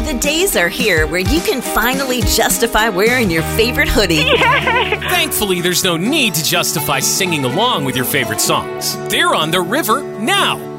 The days are here where you can finally justify wearing your favorite hoodie. Yes! Thankfully, there's no need to justify singing along with your favorite songs. They're on the river now.